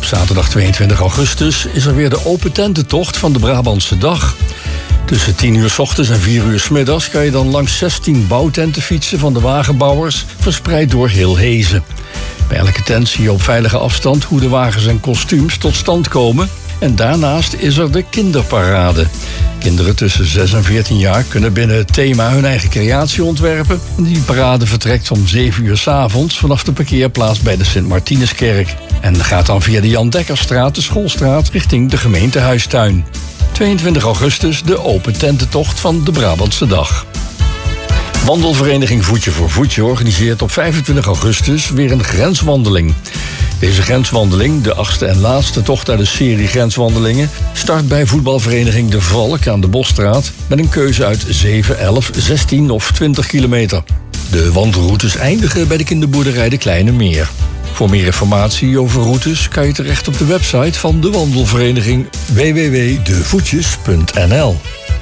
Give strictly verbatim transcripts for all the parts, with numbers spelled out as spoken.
zaterdag tweeëntwintig augustus is er weer de open tententocht van de Brabantse Dag. Tussen tien uur 's ochtends en vier uur 's middags kan je dan langs zestien bouwtenten fietsen van de wagenbouwers, verspreid door heel Hezen. Bij elke tent zie je op veilige afstand hoe de wagens en kostuums tot stand komen. En daarnaast is er de kinderparade. Kinderen tussen zes en veertien jaar kunnen binnen het thema hun eigen creatie ontwerpen. Die parade vertrekt om zeven uur 's avonds vanaf de parkeerplaats bij de Sint-Martinuskerk. En gaat dan via de Jan Dekkerstraat, de Schoolstraat, richting de gemeentehuistuin. tweeëntwintig augustus, de open tententocht van de Brabantse Dag. Wandelvereniging Voetje voor Voetje organiseert op vijfentwintig augustus weer een grenswandeling. Deze grenswandeling, de achtste en laatste tocht uit de serie grenswandelingen, start bij voetbalvereniging De Valk aan de Bosstraat met een keuze uit zeven, elf, zestien of twintig kilometer. De wandelroutes eindigen bij de kinderboerderij De Kleine Meer. Voor meer informatie over routes kan je terecht op de website van de wandelvereniging w w w punt de voetjes punt n l.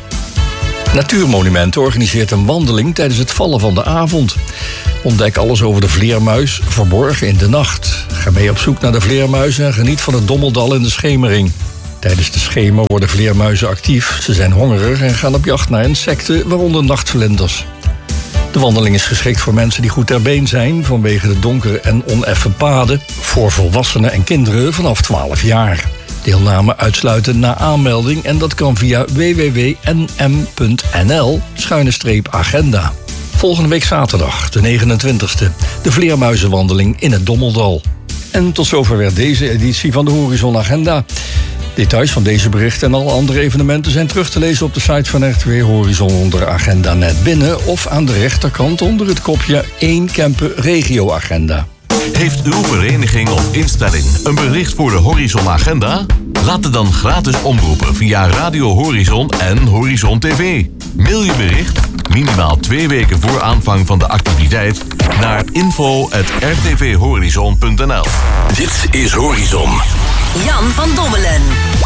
Natuurmonumenten organiseert een wandeling tijdens het vallen van de avond. Ontdek alles over de vleermuis, verborgen in de nacht. Ga mee op zoek naar de vleermuizen en geniet van het Dommeldal in de schemering. Tijdens de schemer worden vleermuizen actief. Ze zijn hongerig en gaan op jacht naar insecten, waaronder nachtvlinders. De wandeling is geschikt voor mensen die goed ter been zijn vanwege de donkere en oneffen paden. Voor volwassenen en kinderen vanaf twaalf jaar. Deelname uitsluiten na aanmelding en dat kan via w w w punt n m punt n l schuine streep agenda. Volgende week zaterdag, de negenentwintigste, de vleermuizenwandeling in het Dommeldal. En tot zover werd deze editie van de Horizon Agenda. Details van deze berichten en alle andere evenementen zijn terug te lezen op de site van R T W Horizon onder Agenda Net Binnen of aan de rechterkant onder het kopje één Kempen Regio Agenda. Heeft uw vereniging of instelling een bericht voor de Horizon Agenda? Laat het dan gratis omroepen via Radio Horizon en Horizon T V. Mail je bericht, minimaal twee weken voor aanvang van de activiteit, naar info at r t v horizon punt n l. Dit is Horizon. Jan van Dommelen.